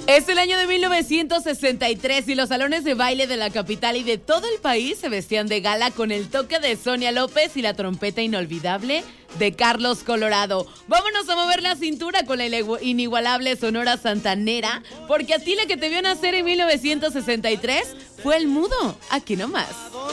Es el año de 1963 y los salones de baile de la capital y de todo el país se vestían de gala con el toque de Sonia López y la trompeta inolvidable de Carlos Colorado. Vámonos a mover la cintura con la inigualable Sonora Santanera, porque a ti la que te vio nacer en 1963 fue El Mudo. Aquí nomás.